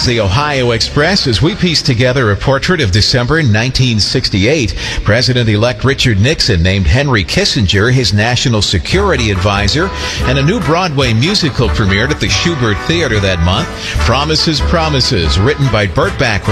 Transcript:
is the Ohio Express as we piece together a portrait of December 1968. President-elect Richard Nixon named Henry Kissinger his national security advisor, and a new Broadway musical premiered at the Shubert Theater that month. Promises, Promises, written by Burt Bacharach